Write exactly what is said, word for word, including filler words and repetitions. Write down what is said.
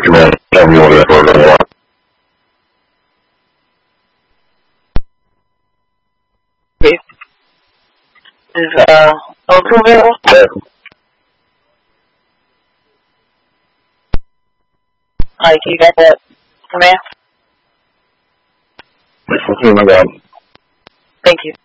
command. Tell me what I want. Is uh O two available? Yeah. Alright, you got that command? Oh my God. Thank you.